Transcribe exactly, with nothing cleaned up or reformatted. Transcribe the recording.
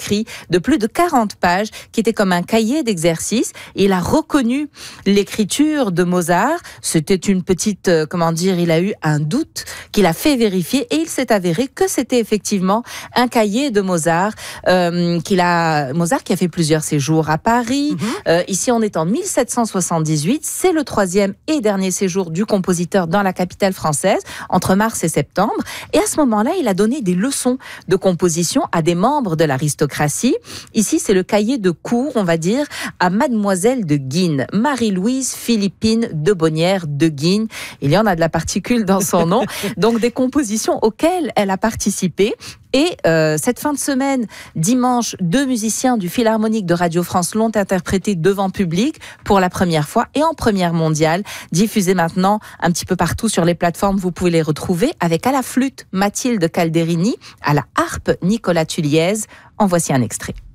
manuscrit de plus de quarante pages qui était comme un cahier d'exercice. Il a reconnu l'écriture de Mozart. C'était une petite, euh, comment dire, il a eu un doute qu'il a fait vérifier et il s'est avéré que c'était effectivement un cahier de Mozart. Euh, qu'il a, Mozart qui a fait plusieurs séjours à Paris. Mm-hmm. Euh, ici, on est en mille sept cent soixante-dix-huit. C'est le troisième et dernier séjour du compositeur dans la capitale française, entre mars et septembre. Et à ce moment-là, il a donné des leçons de composition à des membres de l'aristocratie. Ici, c'est le cahier de cours, on va dire, à Mademoiselle de Guignes, Marie-Louise Philippine de Bonnières de Guignes. Il y en a de la particule dans son nom. Donc, des compositions auxquelles elle a participé. Et euh, cette fin de semaine, dimanche, deux musiciens du Philharmonique de Radio France l'ont interprété devant public pour la première fois et en première mondiale, diffusé maintenant un petit peu partout sur les plateformes. Vous pouvez les retrouver avec à la flûte Mathilde Calderini, à la harpe Nicolas Tulliez. En voici un extrait.